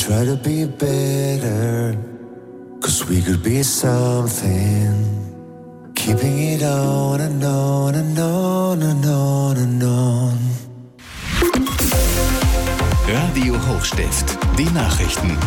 try to be better, 'cause we could be something. Keeping it on and on and on and on and on. Radio Hochstift, die Nachrichten.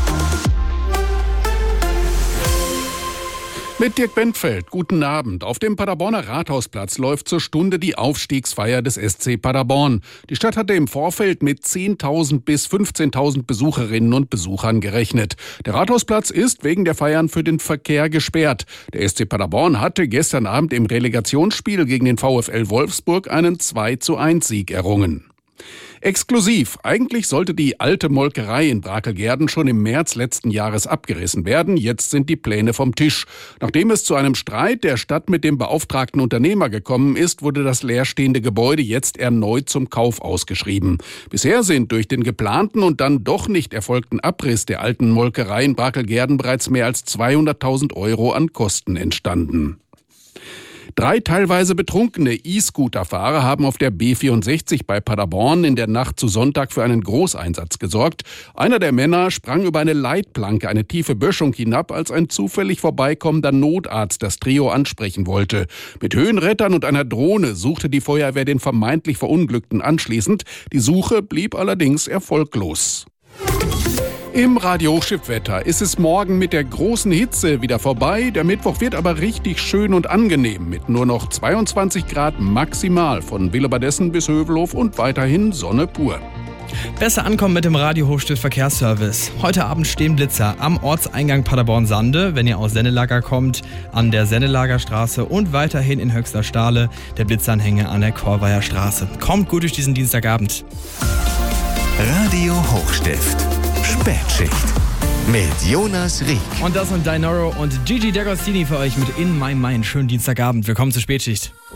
Mit Dirk Bentfeld, guten Abend. Auf dem Paderborner Rathausplatz läuft zur Stunde die Aufstiegsfeier des SC Paderborn. Die Stadt hatte im Vorfeld mit 10.000 bis 15.000 Besucherinnen und Besuchern gerechnet. Der Rathausplatz ist wegen der Feiern für den Verkehr gesperrt. Der SC Paderborn hatte gestern Abend im Relegationsspiel gegen den VfL Wolfsburg einen 2:1 errungen. Exklusiv. Eigentlich sollte die alte Molkerei in Brakelgerden schon im März letzten Jahres abgerissen werden. Jetzt sind die Pläne vom Tisch. Nachdem es zu einem Streit der Stadt mit dem beauftragten Unternehmer gekommen ist, wurde das leerstehende Gebäude jetzt erneut zum Kauf ausgeschrieben. Bisher sind durch den geplanten und dann doch nicht erfolgten Abriss der alten Molkerei in Brakelgerden bereits mehr als 200.000 € an Kosten entstanden. 3 teilweise betrunkene E-Scooter-Fahrer haben auf der B64 bei Paderborn in der Nacht zu Sonntag für einen Großeinsatz gesorgt. Einer der Männer sprang über eine Leitplanke, eine tiefe Böschung hinab, als ein zufällig vorbeikommender Notarzt das Trio ansprechen wollte. Mit Höhenrettern und einer Drohne suchte die Feuerwehr den vermeintlich Verunglückten anschließend. Die Suche blieb allerdings erfolglos. Im Radio Hochstift-Wetter ist es morgen mit der großen Hitze wieder vorbei. Der Mittwoch wird aber richtig schön und angenehm mit nur noch 22 Grad maximal von Willebadessen bis Hövelhof und weiterhin Sonne pur. Besser ankommen mit dem Radio Hochstift Verkehrsservice. Heute Abend stehen Blitzer am Ortseingang Paderborn-Sande, wenn ihr aus Sennelager kommt, an der Sennelager Straße und weiterhin in Höxter-Stahle der Blitzanhänge an der Korveier Straße. Kommt gut durch diesen Dienstagabend. Radio Hochstift. Spätschicht mit Jonas Rieck. Und das sind Dinoro und Gigi D'Agostini für euch mit In My Mind. Schönen Dienstagabend. Willkommen zur Spätschicht.